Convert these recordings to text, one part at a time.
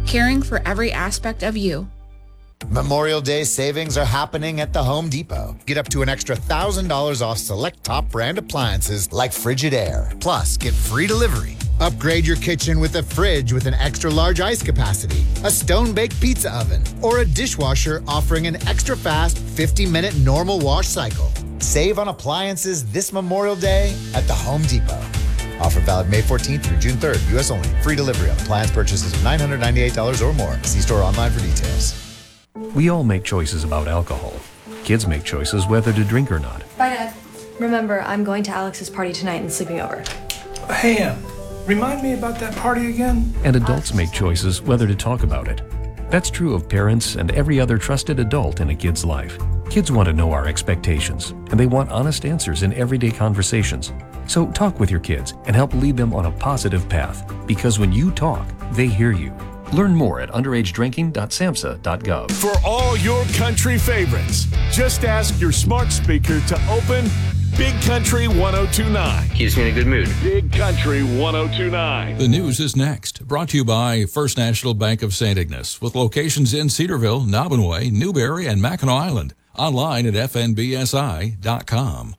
caring for every aspect of you. Memorial Day savings are happening at the Home Depot. Get up to an extra $1,000 off select top brand appliances like Frigidaire. Plus, get free delivery. Upgrade your kitchen with a fridge with an extra large ice capacity, a stone-baked pizza oven, or a dishwasher offering an extra fast 50-minute normal wash cycle. Save on appliances this Memorial Day at the Home Depot. Offer valid May 14th through June 3rd. U.S. only. Free delivery on appliance purchases of $998 or more. See store online for details. We all make choices about alcohol. Kids make choices whether to drink or not. Bye, Dad. Remember, I'm going to Alex's party tonight and sleeping over. Hey, remind me about that party again? And adults make choices whether to talk about it. That's true of parents and every other trusted adult in a kid's life. Kids want to know our expectations, and they want honest answers in everyday conversations. So talk with your kids and help lead them on a positive path, because when you talk, they hear you. Learn more at underagedrinking.samhsa.gov. For all your country favorites, just ask your smart speaker to open Big Country 1029. Keeps me in a good mood. Big Country 1029. The news is next. Brought to you by First National Bank of St. Ignace, with locations in Cedarville, Nobbinway, Newberry, and Mackinac Island. Online at fnbsi.com.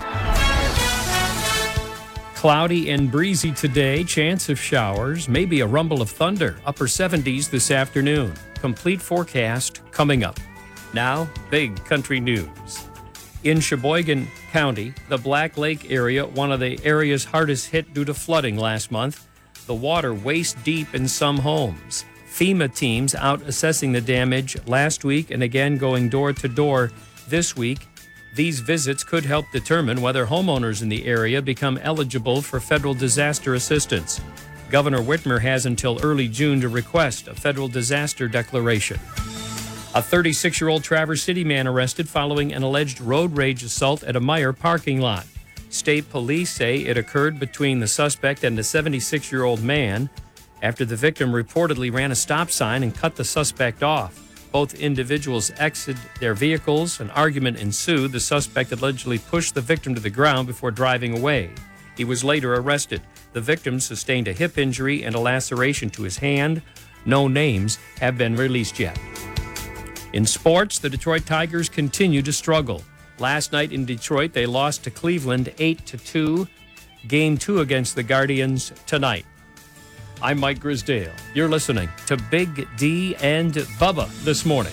Cloudy and breezy today, chance of showers, maybe a rumble of thunder, upper 70s this afternoon. Complete forecast coming up. Now, Big Country News. In Sheboygan County, the Black Lake area, one of the areas hardest hit due to flooding last month, the water waist deep in some homes. FEMA teams out assessing the damage last week and again going door to door this week. These visits could help determine whether homeowners in the area become eligible for federal disaster assistance. Governor Whitmer has until early June to request a federal disaster declaration. A 36-year-old Traverse City man arrested following an alleged road rage assault at a Meijer parking lot. State police say it occurred between the suspect and a 76-year-old man after the victim reportedly ran a stop sign and cut the suspect off. Both individuals exited their vehicles. An argument ensued. The suspect allegedly pushed the victim to the ground before driving away. He was later arrested. The victim sustained a hip injury and a laceration to his hand. No names have been released yet. In sports, the Detroit Tigers continue to struggle. Last night in Detroit, they lost to Cleveland 8-2. Game 2 against the Guardians tonight. I'm Mike Grisdale. You're listening to Big D and Bubba this morning.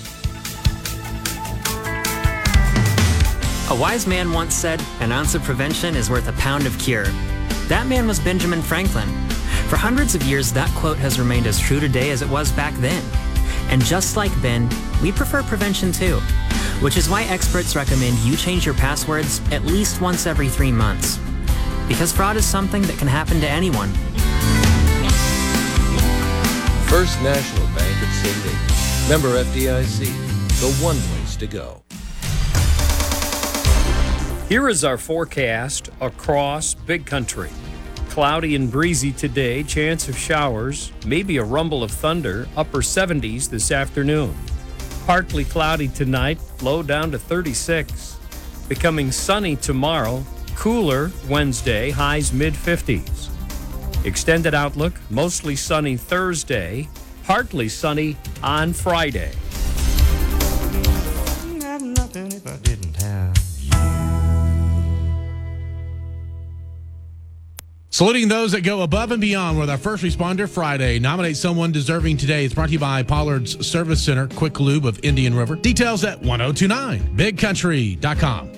A wise man once said, an ounce of prevention is worth a pound of cure. That man was Benjamin Franklin. For hundreds of years, that quote has remained as true today as it was back then. And just like Ben, we prefer prevention too, which is why experts recommend you change your passwords at least once every 3 months. Because fraud is something that can happen to anyone. First National Bank of St. Ignace. Member FDIC. The one place to go. Here is our forecast across Big Country. Cloudy and breezy today, chance of showers, maybe a rumble of thunder, upper 70s this afternoon. Partly cloudy tonight, low down to 36. Becoming sunny tomorrow, cooler Wednesday, highs mid-50s. Extended outlook, mostly sunny Thursday, partly sunny on Friday. Saluting those that go above and beyond with our First Responder Friday. Nominate someone deserving today. It's brought to you by Pollard's Service Center, Quick Lube of Indian River. Details at 1029bigcountry.com.